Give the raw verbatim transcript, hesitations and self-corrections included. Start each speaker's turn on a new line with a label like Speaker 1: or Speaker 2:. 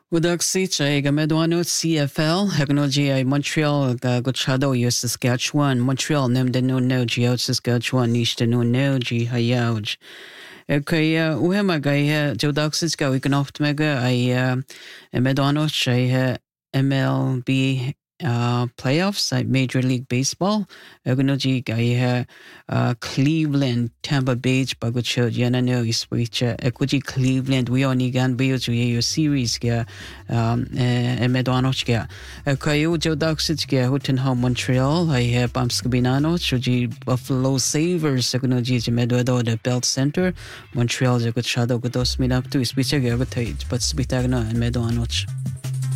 Speaker 1: Udaksi chay gameduano C F L, Hagnoji ay Montreal Gachado yo Saskatchewan, Montreal nem de no no geo Saskatchewan nish de no no gi hayauj. Okay, uhema gaya Jodaxis ga wikanoft mega ay meduano chay M L B uh, playoffs at Major League Baseball. Hagnoji gaya uh, Cleveland, Tampa Bay, Bagucho, Yanano, Iswicha, Equity Cleveland, we only gan Bayo your series, ga, um, a Medonochga. A Kayo Jodaxitga, Huttenham, Montreal, I have Bamskabinano, Shoji Buffalo Savers, Sagunoji, Medodo, the Belt Center, Montreal, the good shadow, good dos minap to Iswicha, but Spitagna and Medonoch.